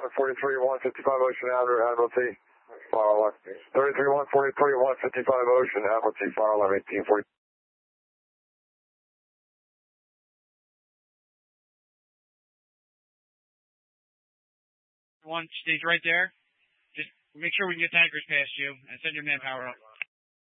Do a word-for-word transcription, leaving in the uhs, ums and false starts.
forty-three one fifty-five Ocean Avenue, Admiralty, fire alarm. thirty-three one forty-three one fifty-five Ocean, Admiralty, fire alarm, eighteen forty. One stays right there. Just make sure we can get tankers past you and send your manpower up.